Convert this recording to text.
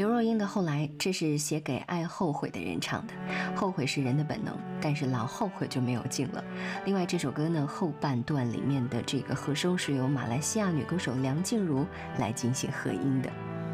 刘若英的后来，这是写给爱后悔的人唱的。后悔是人的本能，但是老后悔就没有劲了。另外这首歌呢，后半段里面的这个和声是由马来西亚女歌手梁静茹来进行合音的。